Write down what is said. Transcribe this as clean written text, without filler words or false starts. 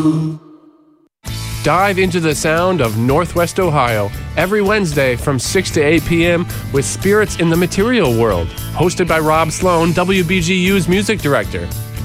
Dive into the sound of Northwest Ohio every Wednesday from 6 to 8 p.m. with Spirits in the Material World, hosted by Rob Sloan, WBGU's music director.